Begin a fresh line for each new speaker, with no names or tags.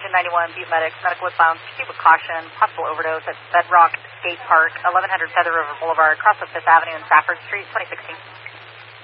1091 Butte Medics, medical inbound, proceed with caution, possible overdose at Bedrock Skate Park, 1100 Feather River Boulevard, across of 5th Avenue and Safford Street, 2016.